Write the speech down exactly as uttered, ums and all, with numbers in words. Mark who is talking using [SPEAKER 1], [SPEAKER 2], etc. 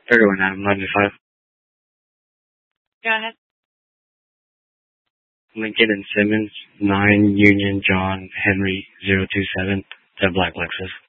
[SPEAKER 1] thirty-one Adam, nine five.
[SPEAKER 2] Go ahead.
[SPEAKER 1] Lincoln and Simmons, nine Union John Henry zero two seven, to Black Lexus.